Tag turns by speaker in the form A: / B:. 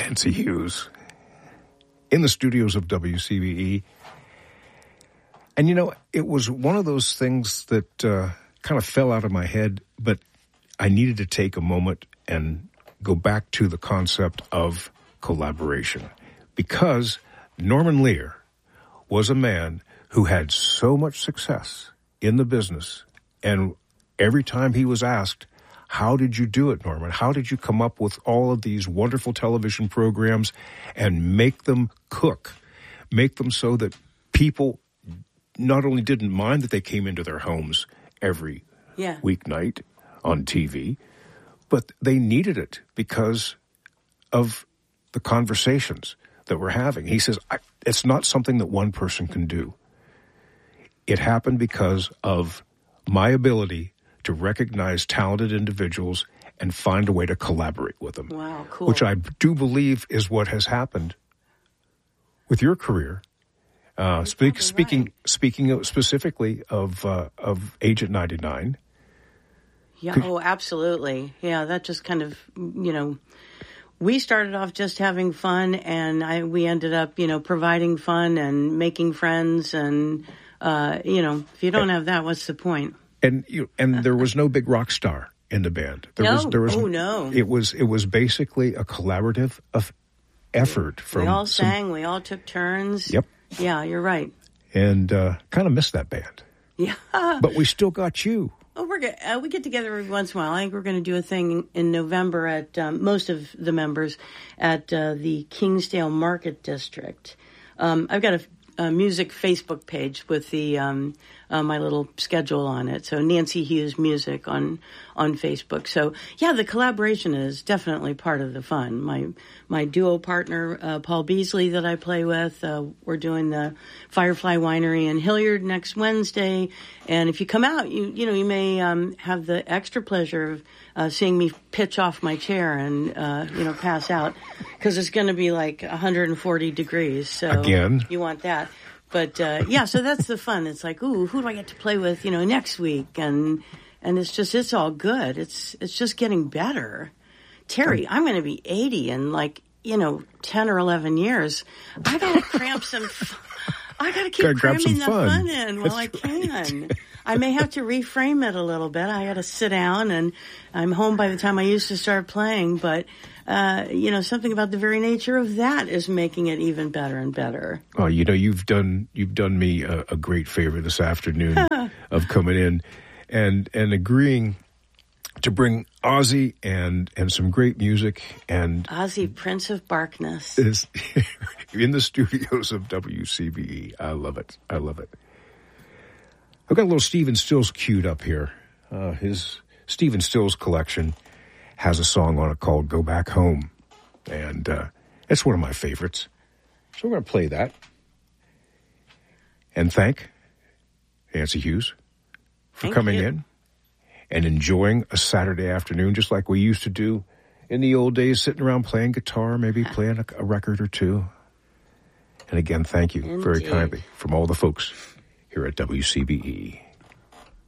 A: Nancy Hughes in the studios of WCBE. And, you know, it was one of those things that kind of fell out of my head, but I needed to take a moment and go back to the concept of collaboration, because Norman Lear was a man who had so much success in the business, and every time he was asked, how did you do it, Norman? How did you come up with all of these wonderful television programs and make them cook, make them so that people not only didn't mind that they came into their homes every weeknight on TV, but they needed it because of the conversations that we're having. He says, it's not something that one person can do. It happened because of my ability to recognize talented individuals and find a way to collaborate with them.
B: Wow, cool.
A: Which I do believe is what has happened with your career. Speaking specifically of Agent 99.
B: Yeah, absolutely. Yeah, that just kind of, you know, we started off just having fun, and we ended up, you know, providing fun and making friends, and you know, if you don't have that, what's the point?
A: And there was no big rock star in the band. There was
B: no.
A: It was basically a collaborative effort.
B: We all sang. We all took turns.
A: Yep.
B: Yeah, you're right.
A: And kind of missed that band.
B: Yeah.
A: But we still got you.
B: Oh, we're good. We get together every once in a while. I think we're going to do a thing in November at most of the members at the Kingsdale Market District. I've got a music Facebook page with the my little schedule on it. So Nancy Hughes Music on Facebook. So yeah, the collaboration is definitely part of the fun. My duo partner Paul Beasley that I play with, we're doing the Firefly Winery in Hilliard next Wednesday. And if you come out, you may have the extra pleasure of seeing me pitch off my chair and pass out, because it's going to be like 140 degrees. So
A: again,
B: you want that. But yeah, so that's the fun. It's like, ooh, who do I get to play with, next week? And it's all good. It's just getting better. Terry, I'm going to be 80 in 10 or 11 years. I got to cramp some. I got to keep cramming the fun in while I can. I may have to reframe it a little bit. I got to sit down, and I'm home by the time I used to start playing. But something about the very nature of that is making it even better and better.
A: Oh, you've done me a great favor this afternoon of coming in and agreeing to bring Ozzy and some great music. And
B: Ozzy, Prince of Barkness,
A: is in the studios of WCBE. I love it. I've got a little Stephen Stills queued up here. His Stephen Stills collection has a song on it called Go Back Home. And it's one of my favorites. So we're going to play that. And thank Nancy Hughes for coming in and enjoying a Saturday afternoon, just like we used to do in the old days, sitting around playing guitar, maybe playing a record or two. And again, thank you very kindly from all the folks here at WCBE.